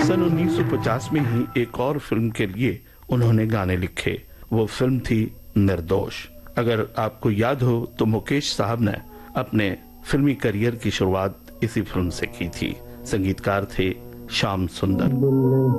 सन 1950 में ही एक और फिल्म के लिए उन्होंने गाने लिखे। वो फिल्म थी निर्दोष। अगर आपको याद हो तो मुकेश साहब ने अपने फिल्मी करियर की शुरुआत इसी फिल्म से की थी। संगीतकार थे श्याम सुंदर।